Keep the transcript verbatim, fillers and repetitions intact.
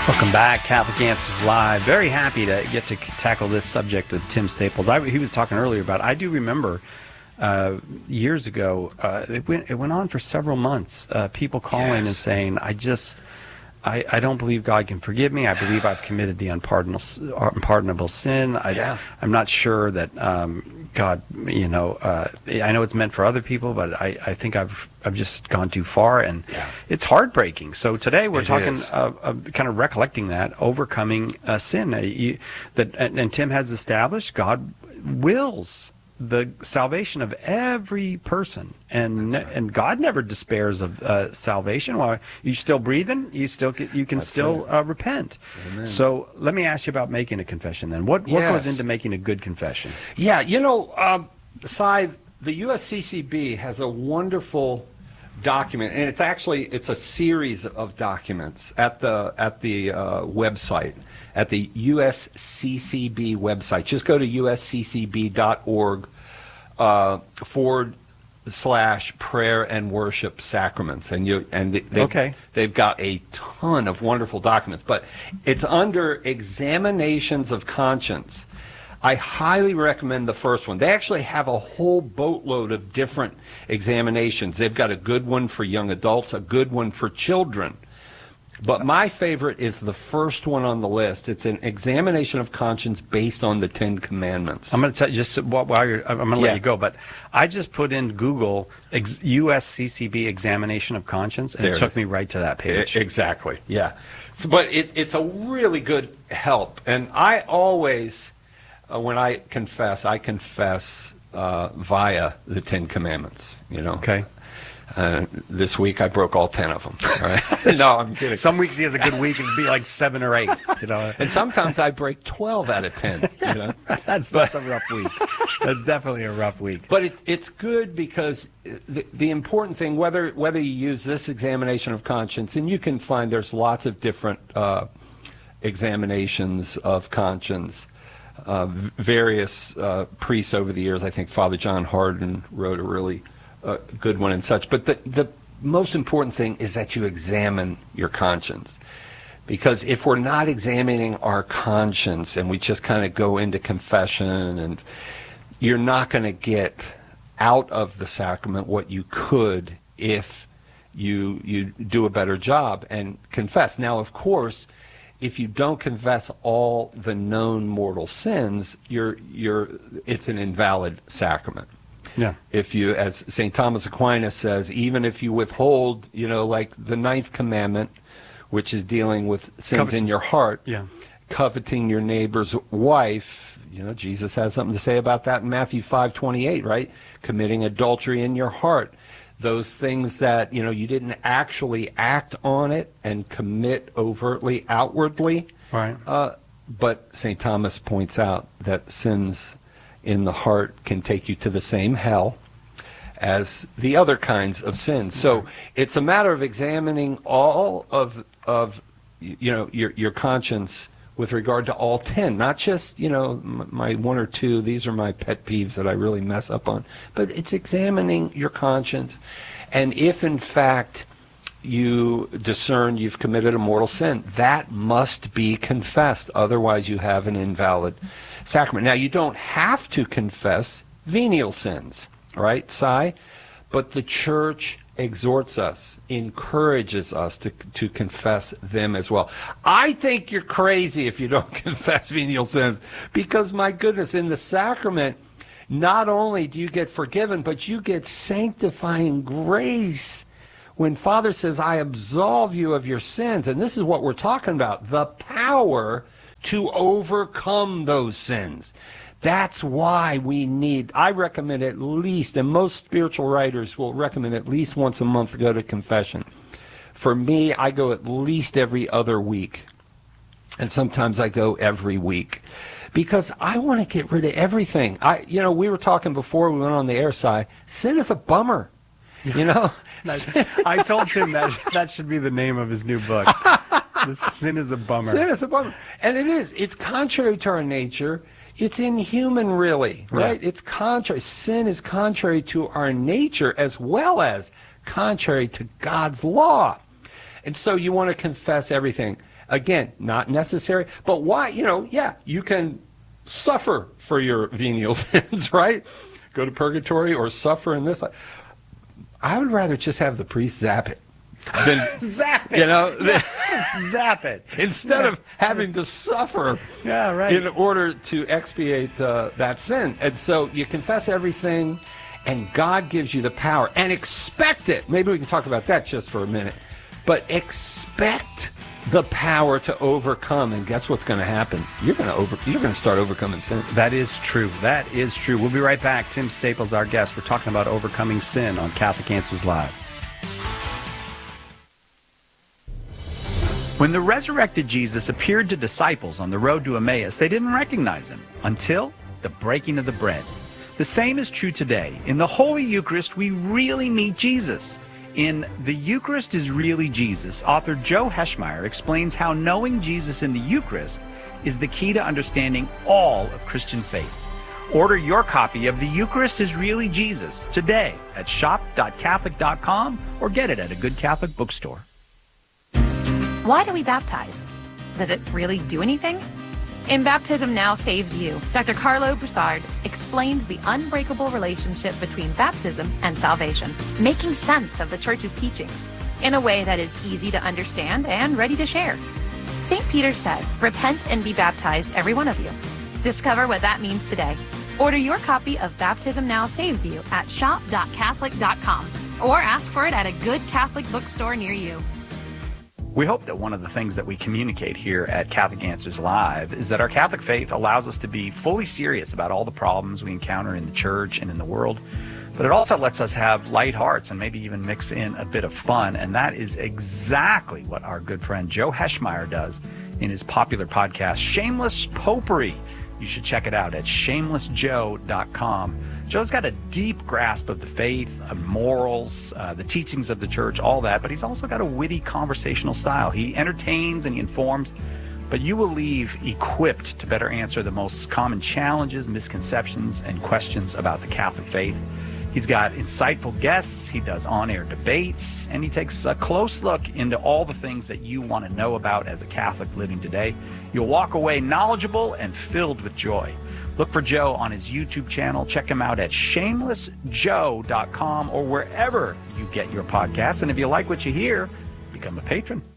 Welcome back, Catholic Answers Live. Very happy to get to tackle this subject with Tim Staples. I, he was talking earlier about, I do remember uh, years ago, uh, it, went, it went on for several months, uh, people calling yes. and saying, I just, I, I don't believe God can forgive me. I believe I've committed the unpardonable, unpardonable sin. I, yeah. I'm not sure that um, God, you know, uh, I know it's meant for other people, but I, I think I've I've just gone too far, and yeah. it's heartbreaking. So today we're it talking, uh, uh, kind of recollecting that, overcoming uh, sin. Uh, you, that and, and Tim has established God wills the salvation of every person, and right. and God never despairs of uh, salvation. While you still breathing, you still get, you can That's still uh, repent. Amen. So let me ask you about making a confession. Then, what what yes. goes into making a good confession? Yeah, you know, um, Cy, the U S C C B has a wonderful document, and it's actually it's a series of documents at the at the uh, website. At the U S C C B website. Just go to U S C C B dot org uh, forward slash prayer and worship sacraments. And you and they've, okay. they've got a ton of wonderful documents. But it's under examinations of conscience. I highly recommend the first one. They actually have a whole boatload of different examinations. They've got a good one for young adults, a good one for children. But my favorite is the first one on the list. It's an examination of conscience based on the Ten Commandments. I'm going to tell you, just while you're, I'm going to yeah. let you go, but I just put in Google ex, U S C C B examination of conscience, and there it took it me right to that page. Exactly, yeah. So, but it, it's a really good help. And I always, uh, when I confess, I confess uh, via the Ten Commandments, you know. Okay. Uh, this week I broke all ten of them. Right? No, I'm kidding. Some weeks he has a good week and it'd be like seven or eight. You know, and sometimes I break twelve out of ten. You know, that's that's a rough week. That's definitely a rough week. But it's it's good because the the important thing, whether whether you use this examination of conscience, and you can find there's lots of different uh, examinations of conscience. Uh, various uh, priests over the years. I think Father John Hardin wrote a really a good one and such. But the, the most important thing is that you examine your conscience. Because if we're not examining our conscience and we just kind of go into confession, and you're not going to get out of the sacrament what you could if you you do a better job and confess. Now, of course, if you don't confess all the known mortal sins, you're you're it's an invalid sacrament. Yeah. If you, as Saint Thomas Aquinas says, even if you withhold, you know, like the ninth commandment, which is dealing with sins Covetous. in your heart, yeah. coveting your neighbor's wife, you know, Jesus has something to say about that in Matthew five twenty-eight, right? Committing adultery in your heart. Those things that, you know, you didn't actually act on it and commit overtly, outwardly. Right. Uh, but Saint Thomas points out that sins in the heart can take you to the same hell as the other kinds of sins. So it's a matter of examining all of of you know your your conscience with regard to all ten, not just, you know, my one or two. These are my pet peeves that I really mess up on. But it's examining your conscience, and if in fact you discern you've committed a mortal sin, that must be confessed. Otherwise, you have an invalid sacrament. Now, you don't have to confess venial sins, right, Cy? But the Church exhorts us, encourages us to to confess them as well. I think you're crazy if you don't confess venial sins, because, my goodness, in the sacrament, not only do you get forgiven, but you get sanctifying grace. When Father says, I absolve you of your sins, and this is what we're talking about, the power to overcome those sins. That's why we need, I recommend at least, and most spiritual writers will recommend at least once a month to go to confession. For me, I go at least every other week, and sometimes I go every week, because I want to get rid of everything. I, you know, we were talking before we went on the air, side. Sin is a bummer, you know. I told him that that should be the name of his new book. The sin is a bummer. Sin is a bummer. And it is. It's contrary to our nature. It's inhuman, really, right? Yeah. It's contrary. Sin is contrary to our nature as well as contrary to God's law. And so you want to confess everything. Again, not necessary. But why? You know, yeah, you can suffer for your venial sins, right? Go to purgatory or suffer in this. I would rather just have the priest zap it. Than, zap it. You know, yeah, just zap it. Instead yeah. of having to suffer yeah, right. in order to expiate uh, that sin. And so you confess everything, and God gives you the power. And expect it. Maybe we can talk about that just for a minute. But expect the power to overcome, and guess what's going to happen? You're going to over. You're going to start overcoming sin. That is true. That is true. We'll be right back. Tim Staples, our guest. We're talking about overcoming sin on Catholic Answers Live. When the resurrected Jesus appeared to disciples on the road to Emmaus, they didn't recognize him until the breaking of the bread. The same is true today. In the Holy Eucharist, we really meet Jesus. In The Eucharist is Really Jesus, author Joe Heschmeyer explains how knowing Jesus in the Eucharist is the key to understanding all of Christian faith. Order your copy of The Eucharist is Really Jesus today at shop dot catholic dot com or get it at a good Catholic bookstore. Why do we baptize? Does it really do anything? In Baptism Now Saves You, Doctor Carlo Broussard explains the unbreakable relationship between baptism and salvation, making sense of the Church's teachings in a way that is easy to understand and ready to share. Saint Peter said, "Repent and be baptized, every one of you." Discover what that means today. Order your copy of Baptism Now Saves You at shop dot catholic dot com or ask for it at a good Catholic bookstore near you. We hope that one of the things that we communicate here at Catholic Answers Live is that our Catholic faith allows us to be fully serious about all the problems we encounter in the church and in the world, but it also lets us have light hearts and maybe even mix in a bit of fun, and that is exactly what our good friend Joe Heschmeyer does in his popular podcast, Shameless Popery. You should check it out at shameless joe dot com. Joe's got a deep grasp of the faith, of morals, uh, the teachings of the church, all that, but he's also got a witty conversational style. He entertains and he informs, but you will leave equipped to better answer the most common challenges, misconceptions, and questions about the Catholic faith. He's got insightful guests, he does on-air debates, and he takes a close look into all the things that you want to know about as a Catholic living today. You'll walk away knowledgeable and filled with joy. Look for Joe on his YouTube channel. Check him out at shameless joe dot com or wherever you get your podcasts. And if you like what you hear, become a patron.